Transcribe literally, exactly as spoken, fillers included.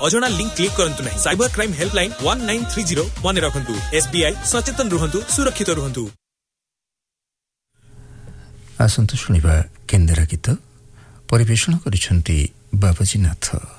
अजणा link click करंतु नहीं। Cyber crime helpline one nine three zero मन रखंतु। एसबीआई सचेतन रुहंतु, सुरक्षित रुहंतु। आसंतु शुनिबा केंद्र गीत परिवेषण करिसंती बाबूजी नाथ।